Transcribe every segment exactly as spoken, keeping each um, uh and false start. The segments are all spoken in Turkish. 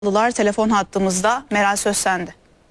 Telefon hattımızda. Meral, söz sende.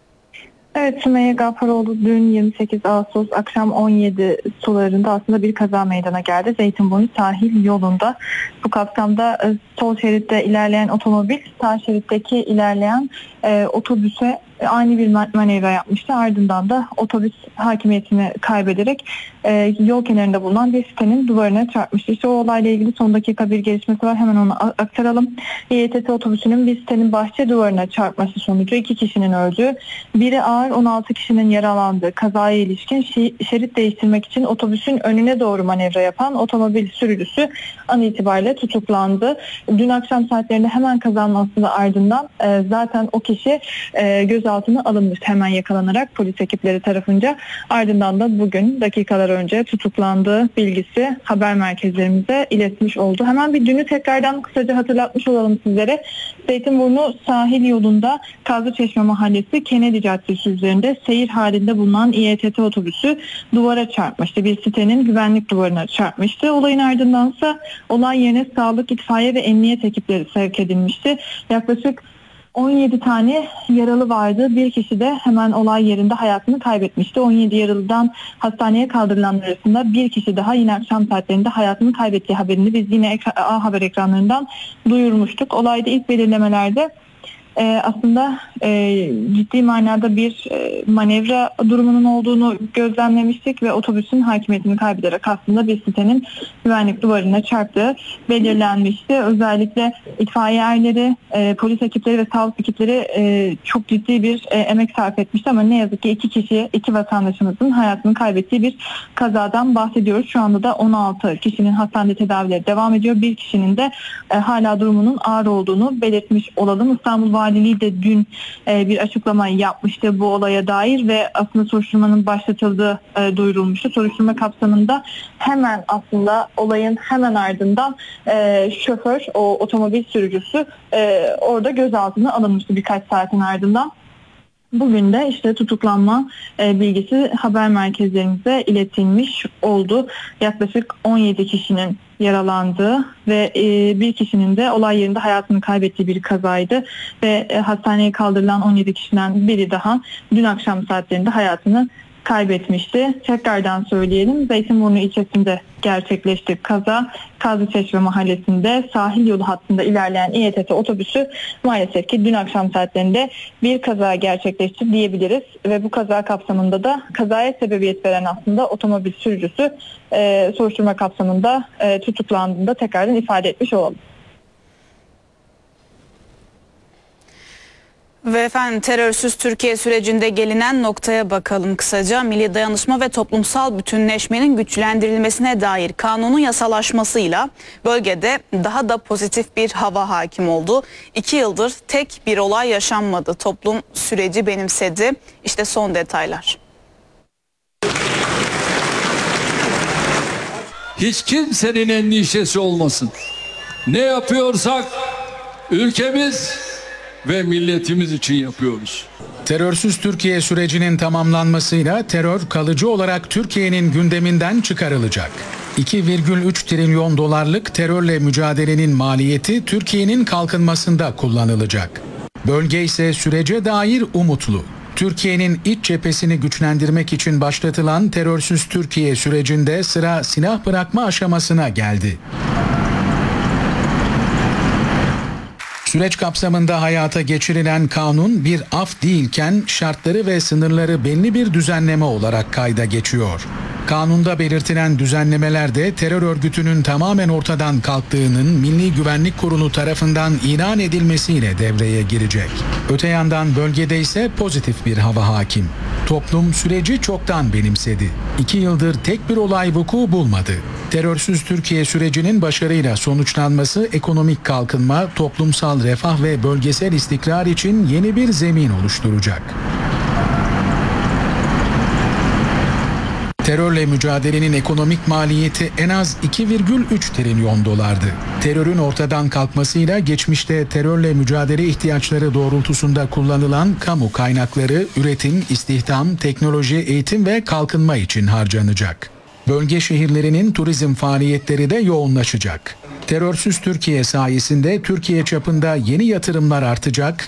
Evet, Sümeyye Gaffaroğlu dün yirmi sekiz Ağustos akşam on yedi sularında aslında bir kaza meydana geldi. Zeytinburnu sahil yolunda. Bu kapsamda e, sol şeritte ilerleyen otomobil sağ şeritteki ilerleyen e, otobüse ani bir manevra yapmıştı. Ardından da otobüs hakimiyetini kaybederek e, yol kenarında bulunan bir sitenin duvarına çarpmıştı. İşte o olayla ilgili son dakika bir gelişmesi var. Hemen onu aktaralım. İETT otobüsünün bir sitenin bahçe duvarına çarpması sonucu iki kişinin öldüğü, biri ağır on altı kişinin yaralandığı kazaya ilişkin şerit değiştirmek için otobüsün önüne doğru manevra yapan otomobil sürücüsü an itibariyle tutuklandı. Dün akşam saatlerinde hemen kazanın aslında ardından e, zaten o kişi e, gözaltına alınmıştı hemen yakalanarak polis ekipleri tarafınca. Ardından da bugün dakikalar önce tutuklandığı bilgisi haber merkezlerimize iletmiş oldu. Hemen bir dünü tekrardan kısaca hatırlatmış olalım sizlere. Zeytinburnu sahil yolunda Kazlıçeşme Mahallesi Kennedy Caddesi üzerinde seyir halinde bulunan İETT otobüsü duvara çarpmıştı. Bir sitenin güvenlik duvarına çarpmıştı. Olayın ardındansa olay yerine sağlık, itfaiye ve emniyet ekipleri sevk edilmişti. Yaklaşık on yedi tane yaralı vardı. Bir kişi de hemen olay yerinde hayatını kaybetmişti. on yedi yaralıdan hastaneye kaldırılanlar arasında bir kişi daha yine akşam saatlerinde hayatını kaybettiği haberini biz yine A Haber ekranlarından duyurmuştuk. Olayda ilk belirlemelerde Ee, aslında e, ciddi manada bir e, manevra durumunun olduğunu gözlemlemiştik ve otobüsün hakimiyetini kaybederek aslında bir sitenin güvenlik duvarına çarptığı belirlenmişti. Özellikle itfaiye erleri, e, polis ekipleri ve sağlık ekipleri e, çok ciddi bir e, emek sarf etmişti ama ne yazık ki iki kişi, iki vatandaşımızın hayatını kaybettiği bir kazadan bahsediyoruz. Şu anda da on altı kişinin hastanede tedavileri devam ediyor. Bir kişinin de e, hala durumunun ağır olduğunu belirtmiş olalım. İstanbul Valiliği de dün e, bir açıklama yapmıştı bu olaya dair ve aslında soruşturmanın başlatıldığı e, duyurulmuştu. Soruşturma kapsamında hemen aslında olayın hemen ardından e, şoför, o otomobil sürücüsü e, orada gözaltına alınmıştı birkaç saatin ardından. Bugün de işte tutuklanma e, bilgisi haber merkezlerimize iletilmiş oldu. Yaklaşık on yedi kişinin yaralandığı ve e, bir kişinin de olay yerinde hayatını kaybettiği bir kazaydı ve e, hastaneye kaldırılan on yedi kişiden biri daha dün akşam saatlerinde hayatını kaybetmişti. Tekrardan söyleyelim. Zeytinburnu ilçesinde gerçekleşti kaza. Kazlıçeşme Mahallesi'nde sahil yolu hattında ilerleyen İETT otobüsü maalesef ki dün akşam saatlerinde bir kaza gerçekleşti diyebiliriz. Ve bu kaza kapsamında da kazaya sebebiyet veren aslında otomobil sürücüsü e, soruşturma kapsamında e, tutuklandığında tekrardan ifade etmiş olalım. Ve efendim, terörsüz Türkiye sürecinde gelinen noktaya bakalım kısaca. Milli dayanışma ve toplumsal bütünleşmenin güçlendirilmesine dair kanunun yasalaşmasıyla bölgede daha da pozitif bir hava hakim oldu. İki yıldır tek bir olay yaşanmadı. Toplum süreci benimsedi. İşte son detaylar. Hiç kimsenin endişesi olmasın. Ne yapıyorsak ülkemiz ve milletimiz için yapıyoruz. Terörsüz Türkiye sürecinin tamamlanmasıyla terör kalıcı olarak Türkiye'nin gündeminden çıkarılacak. iki virgül üç trilyon dolarlık terörle mücadelenin maliyeti Türkiye'nin kalkınmasında kullanılacak. Bölge ise sürece dair umutlu. Türkiye'nin iç cephesini güçlendirmek için başlatılan terörsüz Türkiye sürecinde sıra silah bırakma aşamasına geldi. Süreç kapsamında hayata geçirilen kanun bir af değilken şartları ve sınırları belli bir düzenleme olarak kayda geçiyor. Kanunda belirtilen düzenlemelerde terör örgütünün tamamen ortadan kalktığının Milli Güvenlik Kurulu tarafından ilan edilmesiyle devreye girecek. Öte yandan bölgede ise pozitif bir hava hakim. Toplum süreci çoktan benimsedi. İki yıldır tek bir olay vuku bulmadı. Terörsüz Türkiye sürecinin başarıyla sonuçlanması ekonomik kalkınma, toplumsal refah ve bölgesel istikrar için yeni bir zemin oluşturacak. Terörle mücadelenin ekonomik maliyeti en az iki virgül üç trilyon dolardı. Terörün ortadan kalkmasıyla geçmişte terörle mücadele ihtiyaçları doğrultusunda kullanılan kamu kaynakları üretim, istihdam, teknoloji, eğitim ve kalkınma için harcanacak. Bölge şehirlerinin turizm faaliyetleri de yoğunlaşacak. Terörsüz Türkiye sayesinde Türkiye çapında yeni yatırımlar artacak,